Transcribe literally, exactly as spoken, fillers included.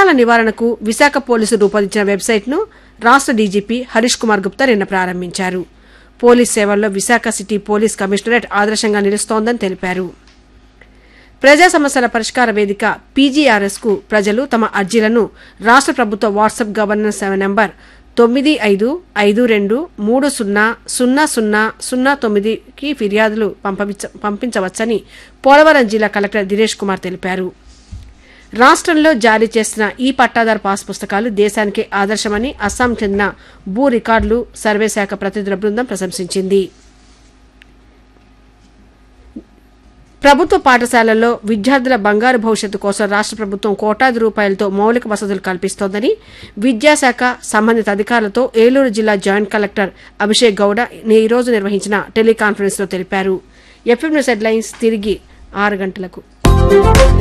నేరాల నివారణకు విశాఖ పోలీసులు రూపొందించిన వెబ్సైట్ను రాష్ట డీజీపీ హరీష్ కుమార్ గుప్తా నిన్న ప్రారంభించారు. పోలీస్ సేవల్లో విశాఖ సిటీ పోలీస్ కమిషనరేట్ ఆదర్శంగా నిలుస్తోందని తెలిపారు. ప్రజా సమస్యల పరిష్కార వేదిక పీజీఆర్ఎస్ కు ప్రజలు తమ అర్జీలను రాష్ట ప్రభుత్వ వాట్సాప్ గవర్నెన్స్ నెంబర్ తొమ్మిది ఐదు ఐదు రెండు మూడు సున్నా సున్నా సున్నా సున్నా తొమ్మిదికి ఫిర్యాదులు పంపించవచ్చని పోలవరం జిల్లా కలెక్టర్ దినేష్ కుమార్ తెలిపారు. రాష్ట్రంలో జారీ చేసిన ఈ పట్టాదారు పాస్ పుస్తకాలు దేశానికే ఆదర్శమని అస్సాం చెందిన భూ రికార్డులు సర్వే శాఖ ప్రతినిధుల బృందం ప్రశంసించింది. ప్రభుత్వ పాఠశాలల్లో విద్యార్థుల బంగారు భవిష్యత్తు కోసం రాష్ట ప్రభుత్వం కోటాది రూపాయలతో మౌలిక వసతులు కల్పిస్తోందని విద్యాశాఖ సంబంధిత అధికారులతో ఏలూరు జిల్లా జాయింట్ కలెక్టర్ అభిషేక్ గౌడ ఈ రోజు నిర్వహించిన టెలికాన్ఫరెన్స్ లో తెలిపారు. ఎఫ్ఎం న్యూస్ హెడ్లైన్స్ తిరిగి ఆరు గంటలకు.